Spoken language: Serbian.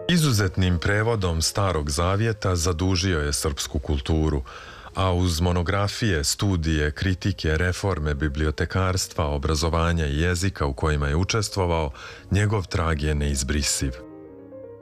Izuzetnim prevodom Starog zavjeta zadužio je srpsku kulturu, a uz monografije, studije, kritike, reforme bibliotekarstva, obrazovanja i jezika u kojima je učestvovao, njegov trag je neizbrisiv.